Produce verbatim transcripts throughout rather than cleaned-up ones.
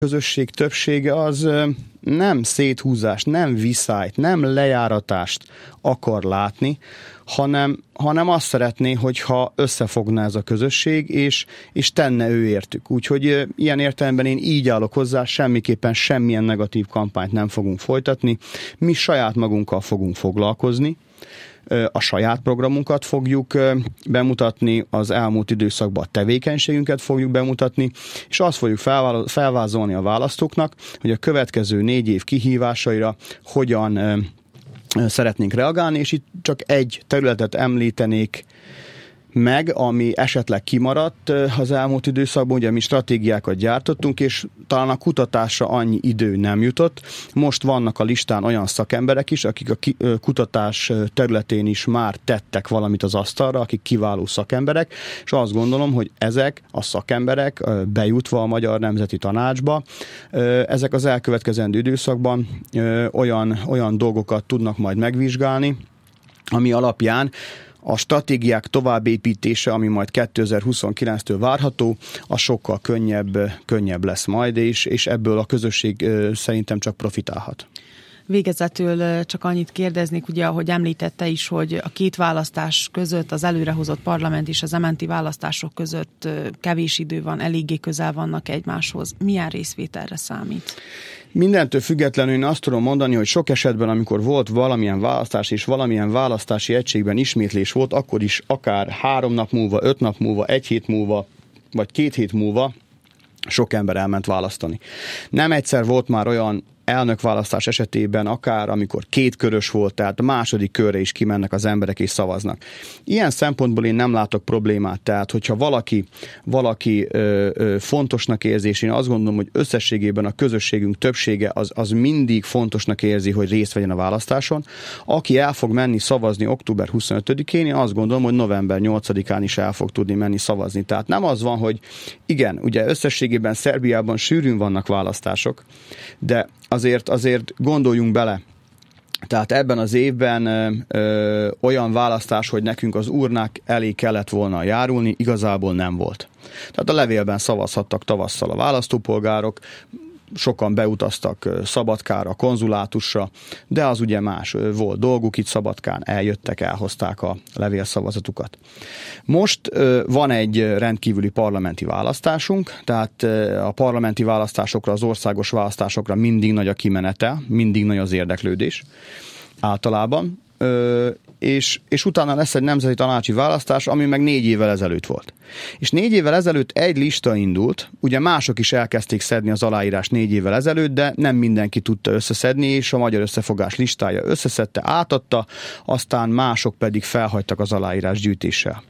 közösség többsége az nem széthúzást, nem viszályt, nem lejáratást akar látni, hanem, hanem azt szeretné, hogyha összefogna ez a közösség, és, és tenne ő értük. Úgyhogy ilyen értelemben én így állok hozzá, semmiképpen semmilyen negatív kampányt nem fogunk folytatni. Mi saját magunkkal fogunk foglalkozni, a saját programunkat fogjuk bemutatni, az elmúlt időszakban a tevékenységünket fogjuk bemutatni, és azt fogjuk felvázolni a választóknak, hogy a következő négy év kihívásaira hogyan szeretnénk reagálni, és itt csak egy területet említenék meg, ami esetleg kimaradt az elmúlt időszakban, ugye mi stratégiákat gyártottunk, és talán a kutatásra annyi idő nem jutott. Most vannak a listán olyan szakemberek is, akik a kutatás területén is már tettek valamit az asztalra, akik kiváló szakemberek, és azt gondolom, hogy ezek a szakemberek bejutva a Magyar Nemzeti Tanácsba, ezek az elkövetkezendő időszakban olyan, olyan dolgokat tudnak majd megvizsgálni, ami alapján a stratégiák továbbépítése, ami majd kétezer-huszonkilenctől várható, az sokkal könnyebb, könnyebb lesz majd, és, és ebből a közösség szerintem csak profitálhat. Végezetül csak annyit kérdeznék, ugye, ahogy említette is, hogy a két választás között, az előrehozott parlament és az em en té választások között kevés idő van, eléggé közel vannak egymáshoz. Milyen részvételre számít? Mindentől függetlenül én azt tudom mondani, hogy sok esetben, amikor volt valamilyen választás, és valamilyen választási egységben ismétlés volt, akkor is akár három nap múlva, öt nap múlva, egy hét múlva, vagy két hét múlva sok ember elment választani. Nem egyszer volt már olyan elnökválasztás esetében, akár amikor két körös volt, tehát a második körre is kimennek az emberek és szavaznak. Ilyen szempontból én nem látok problémát, tehát hogyha valaki, valaki ö, ö, fontosnak érzi, és én azt gondolom, hogy összességében a közösségünk többsége az, az mindig fontosnak érzi, hogy részt vegyen a választáson. Aki el fog menni szavazni október huszonötödikén, én azt gondolom, hogy november nyolcadikán is el fog tudni menni szavazni. Tehát nem az van, hogy igen, ugye összességében Szerbiában sűrűn vannak választások, de azért, azért gondoljunk bele, tehát ebben az évben ö, ö, olyan választás, hogy nekünk az urnák elé kellett volna járulni, igazából nem volt. Tehát a levélben szavazhattak tavasszal a választópolgárok, sokan beutaztak Szabadkára, konzulátusra, de az ugye más. Volt dolguk itt Szabadkán, eljöttek, elhozták a levélszavazatukat. Most van egy rendkívüli parlamenti választásunk, tehát a parlamenti választásokra, az országos választásokra mindig nagy a kimenete, mindig nagy az érdeklődés általában, és, és utána lesz egy nemzeti tanácsi választás, ami meg négy évvel ezelőtt volt. És négy évvel ezelőtt egy lista indult, ugye mások is elkezdték szedni az aláírást négy évvel ezelőtt, de nem mindenki tudta összeszedni, és a Magyar Összefogás listája összeszedte, átadta, aztán mások pedig felhagytak az aláírás gyűjtéssel.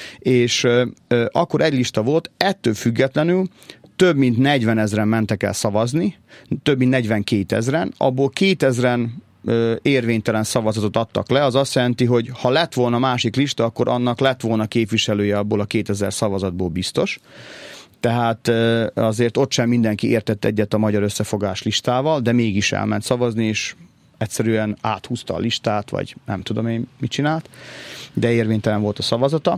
És ö, ö, akkor egy lista volt, ettől függetlenül több mint negyvenezren mentek el szavazni, több mint negyvenkétezren, abból kétezren érvénytelen szavazatot adtak le, az azt jelenti, hogy ha lett volna másik lista, akkor annak lett volna képviselője abból a kétezer szavazatból biztos. Tehát azért ott sem mindenki értett egyet a Magyar Összefogás listával, de mégis elment szavazni, és egyszerűen áthúzta a listát, vagy nem tudom én mit csinált, de érvénytelen volt a szavazata.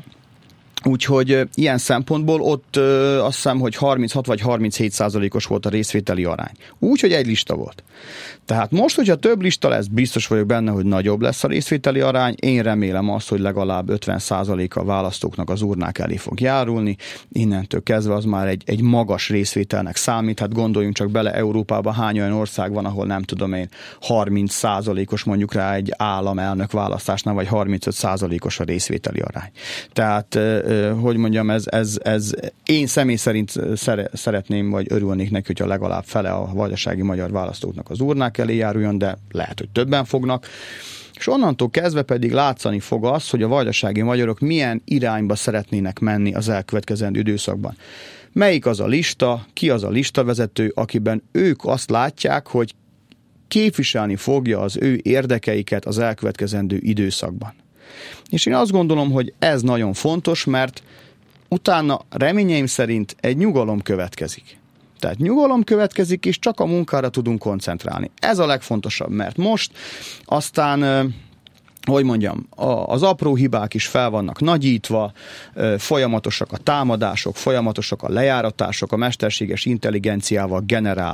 Úgyhogy ilyen szempontból ott ö, azt hiszem, hogy harminchat vagy harminchét százalékos volt a részvételi arány. Úgyhogy egy lista volt. Tehát most, hogyha több lista lesz, biztos vagyok benne, hogy nagyobb lesz a részvételi arány. Én remélem azt, hogy legalább ötven százalék a választóknak az urnák elé fog járulni. Innentől kezdve az már egy, egy magas részvételnek számít. Hát gondoljunk csak bele, Európában hány olyan ország van, ahol nem tudom én, harminc százalékos mondjuk rá egy államelnök választásnál, vagy harmincöt százalékos a részvételi arány. Tehát hogy mondjam, ez, ez, ez én személy szerint szeretném, vagy örülnék neki, hogyha legalább fele a vajdasági magyar választóknak az urnák elé járuljon, de lehet, hogy többen fognak. És onnantól kezdve pedig látszani fog az, hogy a vajdasági magyarok milyen irányba szeretnének menni az elkövetkezendő időszakban. Melyik az a lista, ki az a listavezető, akiben ők azt látják, hogy képviselni fogja az ő érdekeiket az elkövetkezendő időszakban. És én azt gondolom, hogy ez nagyon fontos, mert utána reményeim szerint egy nyugalom következik. Tehát nyugalom következik, és csak a munkára tudunk koncentrálni. Ez a legfontosabb, mert most aztán, hogy mondjam, az apró hibák is fel vannak nagyítva, folyamatosak a támadások, folyamatosak a lejáratások, a mesterséges intelligenciával generált